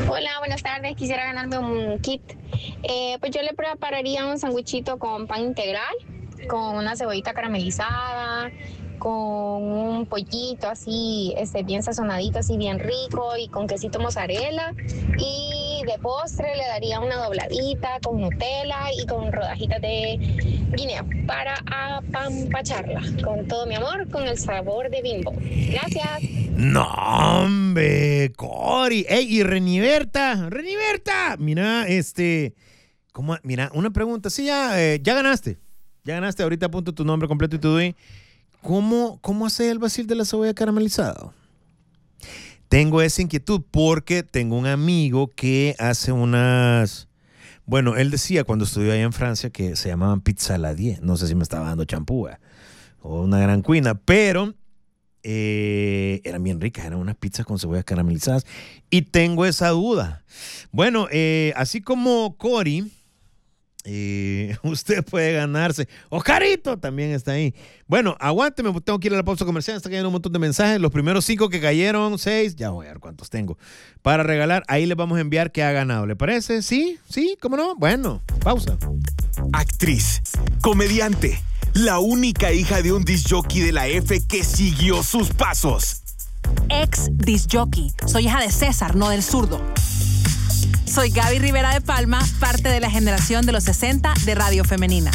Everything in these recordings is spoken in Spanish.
Hola, buenas tardes. Quisiera ganarme un kit. Pues yo le prepararía un sandwichito con pan integral, con una cebollita caramelizada, con un pollito así, bien sazonadito, así bien rico, y con quesito mozzarella. Y de postre le daría una dobladita con Nutella y con rodajitas de guineo para apampacharla con todo mi amor, con el sabor de Bimbo. Gracias. No, hombre, Cori. Ey, y Reniberta. Mira, ¿cómo? Mira, una pregunta. Sí, ya ganaste. Ya ganaste. Ahorita apunto tu nombre completo y tu DUI. ¿Cómo hace el basil de la cebolla caramelizada? Tengo esa inquietud porque tengo un amigo que hace unas... Bueno, él decía cuando estudió allá en Francia que se llamaban pizza saladier. No sé si me estaba dando champú o una gran cuina, pero eran bien ricas. Eran unas pizzas con cebollas caramelizadas. Y tengo esa duda. Bueno, así como Cori... usted puede ganarse. Oscarito también está ahí. Bueno, aguánteme, tengo que ir a la pausa comercial. Está cayendo un montón de mensajes. Los primeros 5 que cayeron, 6, ya voy a ver cuántos tengo para regalar. Ahí les vamos a enviar que ha ganado. ¿Le parece? ¿Sí? ¿Cómo no? Bueno, pausa. Actriz, comediante, la única hija de un disc jockey de la F que siguió sus pasos. Ex disc jockey. Soy hija de César, no del zurdo. Soy Gaby Rivera de Palma, parte de la generación de los 60 de Radio Femenina.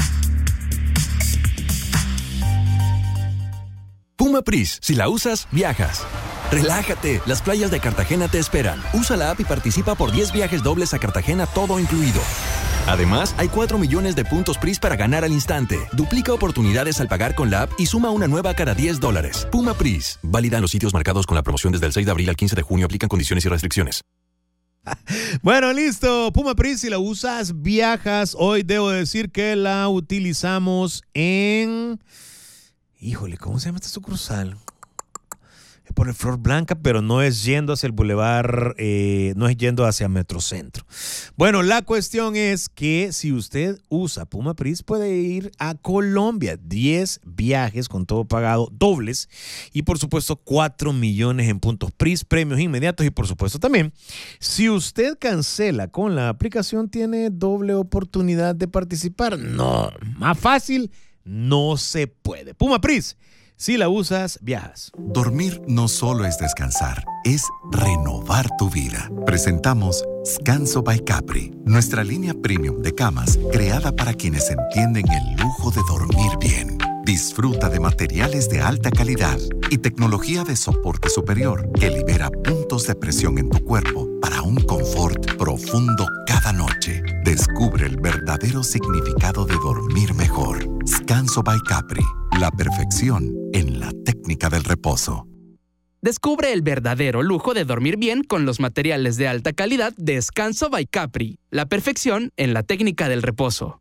Puma Pris, si la usas, viajas. Relájate, las playas de Cartagena te esperan. Usa la app y participa por 10 viajes dobles a Cartagena, todo incluido. Además, hay 4 millones de puntos Pris para ganar al instante. Duplica oportunidades al pagar con la app y suma una nueva cada $10. Puma Pris, válida en los sitios marcados con la promoción desde el 6 de abril al 15 de junio. Aplican condiciones y restricciones. Bueno, listo. Puma Pris, si la usas, viajas. Hoy debo decir que la utilizamos en... Híjole, ¿cómo se llama esta sucursal? Es por el Flor Blanca, pero no es yendo hacia el Boulevard, no es yendo hacia Metrocentro. Bueno, la cuestión es que si usted usa Puma Pris, puede ir a Colombia. 10 viajes con todo pagado, dobles. Y por supuesto, 4 millones en puntos Pris, premios inmediatos. Y por supuesto también, si usted cancela con la aplicación, tiene doble oportunidad de participar. No, más fácil no se puede. Puma Pris. Si la usas, viajas. Dormir no solo es descansar, es renovar tu vida. Presentamos Scanso by Capri, nuestra línea premium de camas creada para quienes entienden el lujo de dormir bien. Disfruta de materiales de alta calidad y tecnología de soporte superior que libera puntos de presión en tu cuerpo para un confort profundo cada noche. Descubre el verdadero significado de dormir mejor. Scanso by Capri, la perfección en la técnica del reposo. Descubre el verdadero lujo de dormir bien con los materiales de alta calidad de Scanso by Capri, la perfección en la técnica del reposo.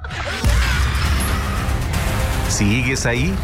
¿Sigues ahí?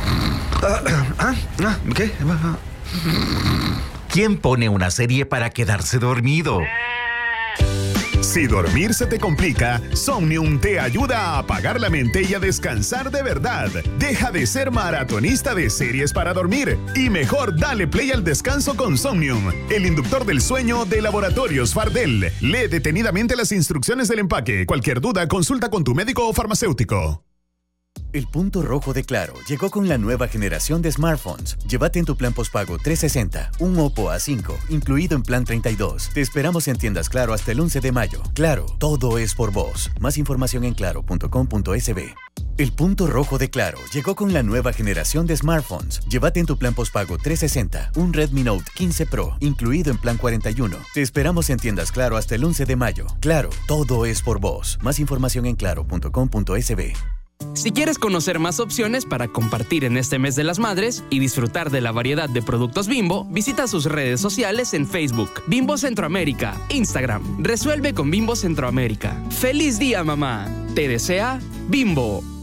¿Qué? ¿Quién pone una serie para quedarse dormido? Si dormir se te complica, Somnium te ayuda a apagar la mente y a descansar de verdad. Deja de ser maratonista de series para dormir y mejor dale play al descanso con Somnium, el inductor del sueño de Laboratorios Fardel. Lee detenidamente las instrucciones del empaque. Cualquier duda, consulta con tu médico o farmacéutico. El punto rojo de Claro llegó con la nueva generación de smartphones. Llévate en tu plan postpago 360 un Oppo A5, incluido en plan 32. Te esperamos en tiendas Claro hasta el 11 de mayo. Claro, todo es por vos. Más información en claro.com.sb. El punto rojo de Claro llegó con la nueva generación de smartphones. Llévate en tu plan postpago 360 un Redmi Note 15 Pro, incluido en plan 41. Te esperamos en tiendas Claro hasta el 11 de mayo. Claro, todo es por vos. Más información en claro.com.sb. Si quieres conocer más opciones para compartir en este mes de las madres y disfrutar de la variedad de productos Bimbo, visita sus redes sociales en Facebook, Bimbo Centroamérica, Instagram. Resuelve con Bimbo Centroamérica. ¡Feliz día, mamá! Te desea Bimbo.